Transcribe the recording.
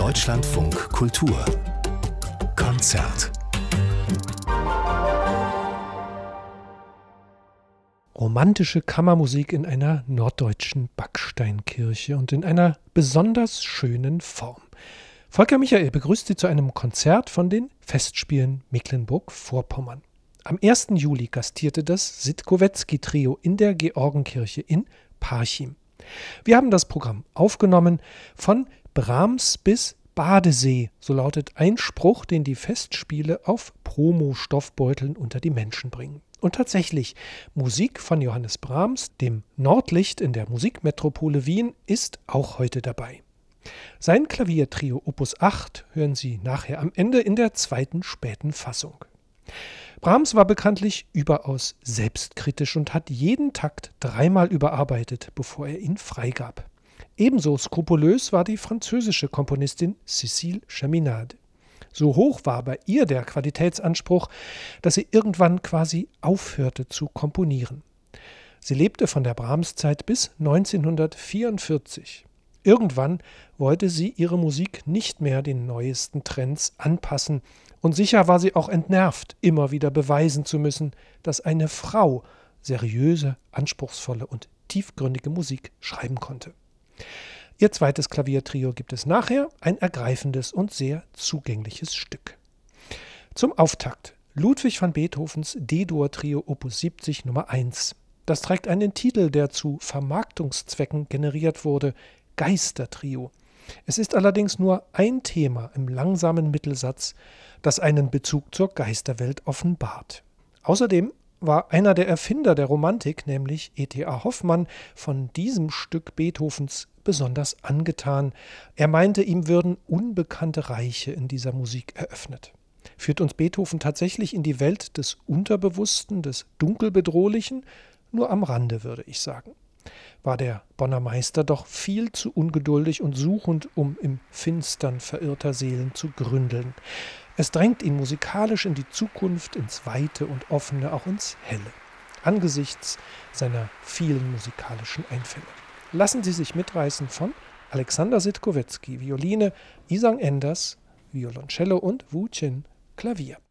Deutschlandfunk Kultur Konzert. Romantische Kammermusik in einer norddeutschen Backsteinkirche und in einer besonders schönen Form. Volker Michael begrüßt Sie zu einem Konzert von den Festspielen Mecklenburg-Vorpommern. Am 1. Juli gastierte das Sitkowetzky-Trio in der Georgenkirche in Parchim. Wir haben das Programm aufgenommen von Brahms bis Badesee, so lautet ein Spruch, den die Festspiele auf Promo-Stoffbeuteln unter die Menschen bringen. Und tatsächlich, Musik von Johannes Brahms, dem Nordlicht in der Musikmetropole Wien, ist auch heute dabei. Sein Klaviertrio Opus 8 hören Sie nachher am Ende in der zweiten späten Fassung. Brahms war bekanntlich überaus selbstkritisch und hat jeden Takt dreimal überarbeitet, bevor er ihn freigab. Ebenso skrupulös war die französische Komponistin Cécile Chaminade. So hoch war bei ihr der Qualitätsanspruch, dass sie irgendwann quasi aufhörte zu komponieren. Sie lebte von der Brahms-Zeit bis 1944. Irgendwann wollte sie ihre Musik nicht mehr den neuesten Trends anpassen und sicher war sie auch entnervt, immer wieder beweisen zu müssen, dass eine Frau seriöse, anspruchsvolle und tiefgründige Musik schreiben konnte. Ihr zweites Klaviertrio gibt es nachher, ein ergreifendes und sehr zugängliches Stück. Zum Auftakt Ludwig van Beethovens D-Dur-Trio Opus 70 Nummer 1. Das trägt einen Titel, der zu Vermarktungszwecken generiert wurde, Geistertrio. Es ist allerdings nur ein Thema im langsamen Mittelsatz, das einen Bezug zur Geisterwelt offenbart. Außerdem war einer der Erfinder der Romantik, nämlich E.T.A. Hoffmann, von diesem Stück Beethovens besonders angetan. Er meinte, ihm würden unbekannte Reiche in dieser Musik eröffnet. Führt uns Beethoven tatsächlich in die Welt des Unterbewussten, des Dunkelbedrohlichen? Nur am Rande, würde ich sagen. War der Bonner Meister doch viel zu ungeduldig und suchend, um im Finstern verirrter Seelen zu gründeln. Es drängt ihn musikalisch in die Zukunft, ins Weite und Offene, auch ins Helle, angesichts seiner vielen musikalischen Einfälle. Lassen Sie sich mitreißen von Alexander Sitkowetzky, Violine, Isang Enders, Violoncello und Wu Chin, Klavier.